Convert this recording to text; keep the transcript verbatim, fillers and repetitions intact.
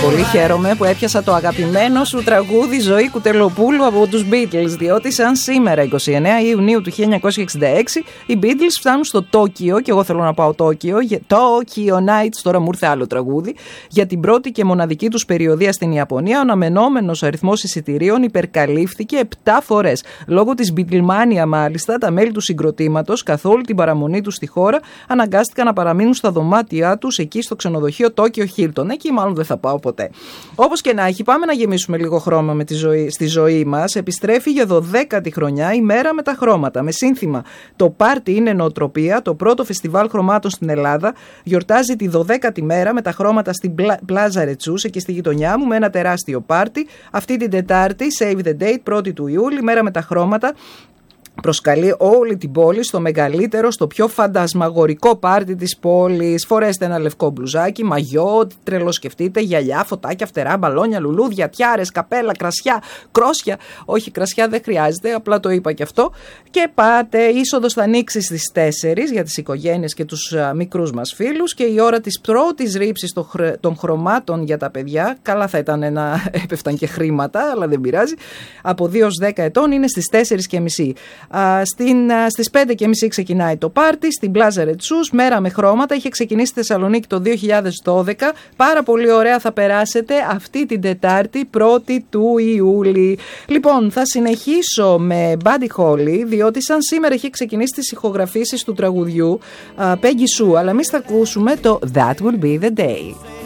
Πολύ χαίρομαι που έπιασα το αγαπημένο σου τραγούδι Ζωή Κουτελοπούλου από τους Beatles, διότι σαν σήμερα εικοστή ενάτη Ιουνίου του χίλια εννιακόσια εξήντα έξι οι Beatles φτάνουν στο Τόκιο, και εγώ θέλω να πάω Τόκιο, Tokyo Nights, τώρα μου ήρθε άλλο τραγούδι, για την πρώτη και μοναδική τους περιοδεία στην Ιαπωνία. Ο αναμενόμενος αριθμός εισιτηρίων υπερκαλύφθηκε επτά φορές. Λόγω της Beatlemania μάλιστα, τα μέλη του συγκροτήματος καθ' όλη την παραμονή τους στη χώρα αναγκάστηκαν να παραμείνουν στα δωμάτια τους εκεί στο ξενοδοχείο Tokyo Hilton. Εκεί μάλλον δεν θα πάω ποτέ. Όπως και να έχει, πάμε να γεμίσουμε λίγο χρώμα με τη ζωή, στη ζωή μας. Επιστρέφει για δωδέκατη χρονιά η Μέρα με τα Χρώματα, με σύνθημα «Το πάρτι είναι νοοτροπία», το πρώτο φεστιβάλ χρωμάτων στην Ελλάδα. Γιορτάζει τη δωδέκατη μέρα με τα χρώματα στην Πλάζα Ρετσούς, εκεί στη γειτονιά μου, με ένα τεράστιο πάρτι. Αυτή την Τετάρτη, save the date, πρώτη του Ιούλη, Μέρα με τα Χρώματα. Προσκαλεί όλη την πόλη στο μεγαλύτερο, στο πιο φαντασμαγορικό πάρτι της πόλης. Φορέστε ένα λευκό μπλουζάκι, μαγιό, ό,τι τρελό σκεφτείτε, γυαλιά, φωτάκια, φτερά, μπαλόνια, λουλούδια, τιάρες, καπέλα, κρασιά, κρόσια. Όχι, κρασιά δεν χρειάζεται, απλά το είπα και αυτό. Και πάτε, είσοδος θα ανοίξει στις τέσσερις για τις οικογένειες και τους α, μικρούς μας φίλους, και η ώρα της πρώτης ρήψης των, χρ, των χρωμάτων για τα παιδιά, καλά θα ήταν να έπεφταν και χρήματα, αλλά δεν πειράζει, από δύο έως δέκα ετών είναι στις τέσσερις και μισή. Στην, στις πέντε και μισή ξεκινάει το πάρτι στην Πλάζα Ρετσούς, Μέρα με Χρώματα. Είχε ξεκινήσει στη Θεσσαλονίκη το δύο χιλιάδες δώδεκα. Πάρα πολύ ωραία θα περάσετε αυτή την Τετάρτη, πρώτη του Ιούλη. Λοιπόν, θα συνεχίσω με Buddy Holly, διότι σαν σήμερα είχε ξεκινήσει τις ηχογραφήσεις του τραγουδιού uh, Peggy Sue, αλλά εμείς θα ακούσουμε το That Will Be The Day.